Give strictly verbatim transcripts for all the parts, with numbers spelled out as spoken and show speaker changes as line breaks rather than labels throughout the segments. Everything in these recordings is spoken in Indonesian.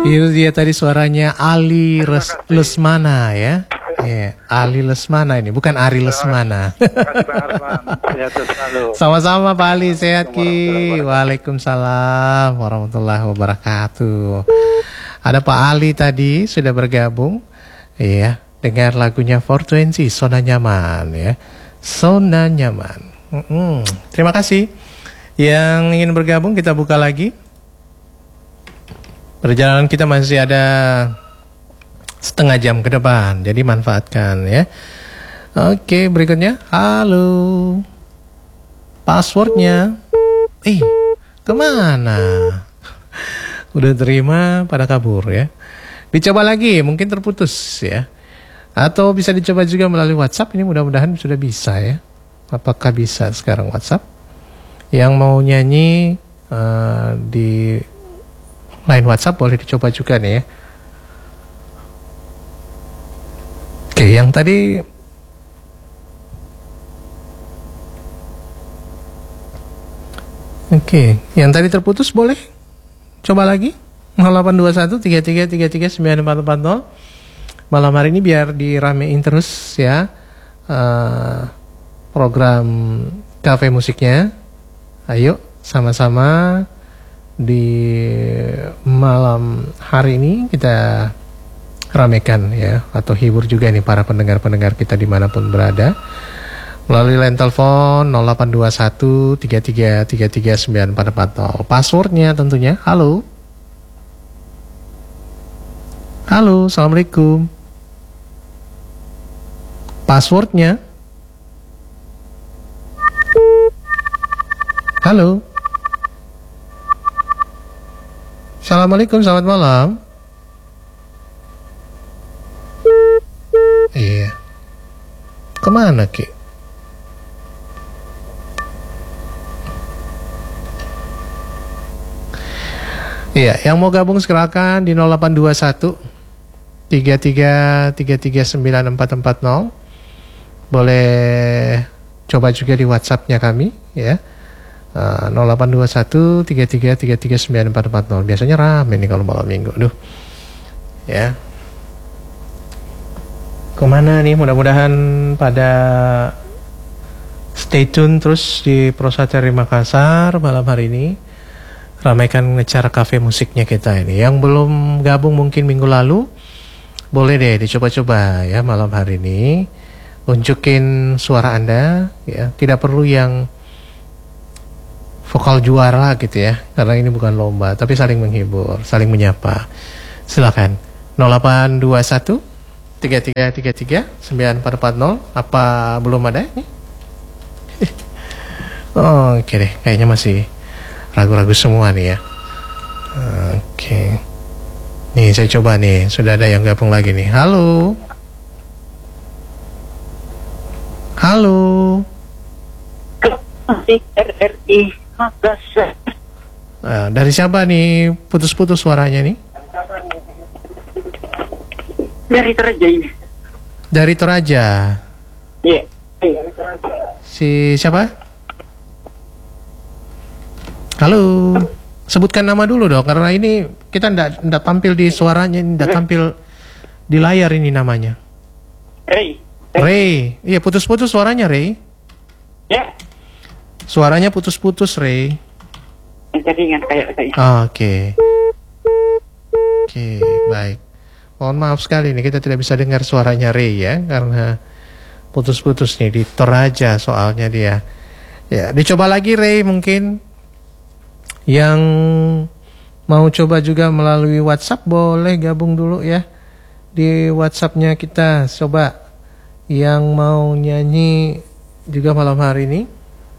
Itu dia tadi suaranya Ali Res Lesmana ya. Ya, Ali Lesmana ini, bukan Ari Lesmana. Sama-sama Pak Ali, sehat Ki. Waalaikumsalam warahmatullahi wabarakatuh. Ada Pak Ali tadi sudah bergabung. Iya, dengar lagunya four twenty, Zona Nyaman ya. Zona Nyaman. Mm-mm. Terima kasih. Yang ingin bergabung kita buka lagi. Perjalanan kita masih ada setengah jam ke depan, jadi manfaatkan ya. Oke, berikutnya. Halo. Passwordnya. Eh, kemana? Udah terima pada kabur ya. Dicoba lagi, mungkin terputus ya. Atau bisa dicoba juga melalui WhatsApp. Ini mudah-mudahan sudah bisa ya. Apakah bisa sekarang WhatsApp? Yang mau nyanyi uh, di line WhatsApp boleh dicoba juga nih ya. Oke, yang tadi Oke, yang tadi terputus boleh coba lagi nol delapan dua satu tiga tiga tiga tiga sembilan empat empat nol. Malam hari ini biar diramein terus ya uh, program kafe musiknya. Ayo sama-sama di malam hari ini kita ramekan ya, atau hibur juga nih para pendengar-pendengar kita dimanapun berada melalui line telepon nol delapan dua satu tiga tiga tiga tiga sembilan empat empat nol. Passwordnya tentunya. Halo. Halo, assalamualaikum. Passwordnya. Halo. Assalamualaikum, selamat malam. Iya. Kemana Ki? Iya, yang mau gabung silakan di nol delapan dua satu tiga tiga tiga tiga sembilan empat empat nol. Boleh coba juga di WhatsApp-nya kami ya. Uh, nol delapan dua satu tiga tiga tiga tiga sembilan empat empat nol. Biasanya rame nih kalau malam minggu. Duh. Ya. Kemana nih, mudah-mudahan pada stay tune terus di Prosateri Makassar malam hari ini. Ramaikan acara kafe musiknya kita ini. Yang belum gabung mungkin minggu lalu, boleh deh dicoba-coba ya malam hari ini. Unjukin suara Anda ya. Tidak perlu yang vokal juara gitu ya, karena ini bukan lomba, tapi saling menghibur, saling menyapa. Silakan nol delapan dua satu tiga tiga tiga tiga sembilan empat empat nol. Apa belum ada nih? Oh, oke deh, kayaknya masih ragu-ragu semua nih ya. Oke. Nih saya coba nih, sudah ada yang gabung lagi nih. Halo. Halo.
R R I Makassar.
Nah, dari siapa nih? Putus-putus suaranya nih.
Dari Toraja ini.
Dari Toraja.
Iya.
Si siapa? Halo. Sebutkan nama dulu dong, karena ini kita ndak ndak tampil di suaranya, ndak tampil di layar ini namanya.
Ray.
Ray. Iya, putus-putus suaranya, Ray.
Ya.
Suaranya putus-putus, Ray.
Jaringan kayak saya.
Oke. Oke, baik. Mohon maaf sekali nih, kita tidak bisa dengar suaranya Ray ya, karena putus-putus nih di Toraja soalnya dia. Ya, dicoba lagi Ray mungkin. Yang mau coba juga melalui WhatsApp boleh gabung dulu ya. Di WhatsApp-nya kita coba. Yang mau nyanyi juga malam hari ini.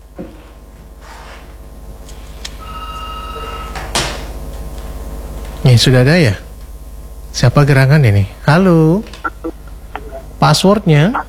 Nih sudah ada ya? Siapa gerangan ini? Halo. Passwordnya?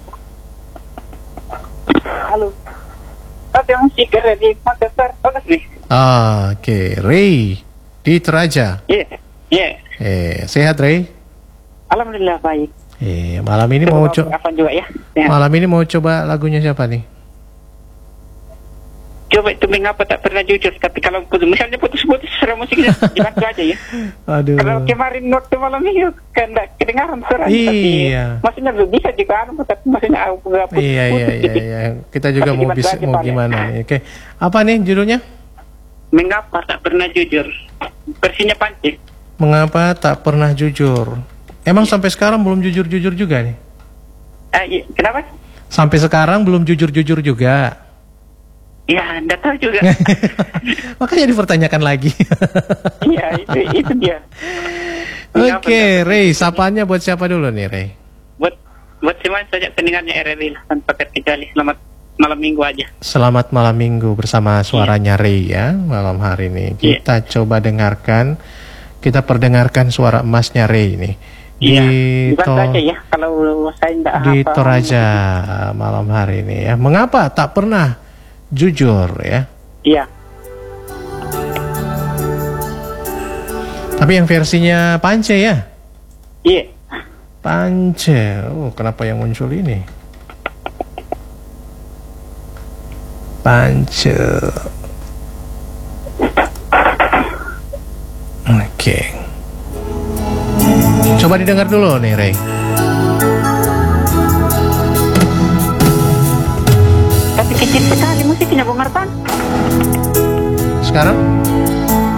Halo. Oke, musik di Makassar. Bagus nih.
Ah, oke. Okay. Ray di Toraja.
Iya. Iya.
Eh, sehat Ray?
Alhamdulillah baik.
Eh, malam ini mau coba
juga ya. Sehat.
Malam ini mau coba lagunya siapa nih?
Coba itu mengapa tak pernah jujur. Tapi kalau putus, misalnya putus-putus suara musiknya dibantu aja ya.
Aduh.
Kalau kemarin waktu malam minggu kan enggak kedengaran suara.
Iya.
Tapi maksudnya belum bisa juga anu, tapi maksudnya aku nggak putus.
Iya iya iya iya. Kita juga
Tapi
mau
dibantu
bisa
aja,
mau
Pak, ya.
gimana nih. Oke. Apa nih judulnya?
Mengapa tak pernah jujur? Versinya Panci.
Mengapa tak pernah jujur? Emang sampai sekarang belum jujur-jujur juga nih?
Eh, iya. Kenapa?
Sampai sekarang belum jujur-jujur juga.
Ya, enggak tahu juga.
Makanya dipertanyakan lagi.
Iya, itu itu dia.
Oke, Ray, sapaannya buat siapa dulu nih, Ray?
Buat buat semua saja pendengarnya R R I lah, tanpa terkecuali. Selamat malam minggu aja.
Selamat malam minggu bersama suaranya Ray ya malam hari ini. Kita
Iya.
coba dengarkan, kita perdengarkan suara emasnya Ray ini. Di
Iya,
to,
dibantu aja ya kalau saya enggak
di
apa.
Toraja malam hari ini ya. Mengapa tak pernah jujur ya?
Iya.
Tapi yang versinya Pance ya?
Iya.
Pance. Oh, kenapa yang muncul ini? Pance. Oke. Coba didengar dulu nih, Ray.
Tapi kecil sekali musiknya, Bung Arfan.
Sekarang?